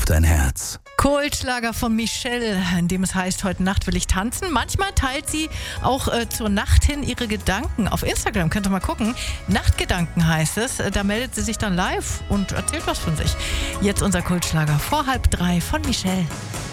dein Herz. Kultschlager von Michelle, in dem es heißt, heute Nacht will ich tanzen. Manchmal teilt sie auch zur Nacht hin ihre Gedanken. Auf Instagram könnt ihr mal gucken. Nachtgedanken heißt es. Da meldet sie sich dann live und erzählt was von sich. Jetzt unser Kultschlager vor 2:30 von Michelle.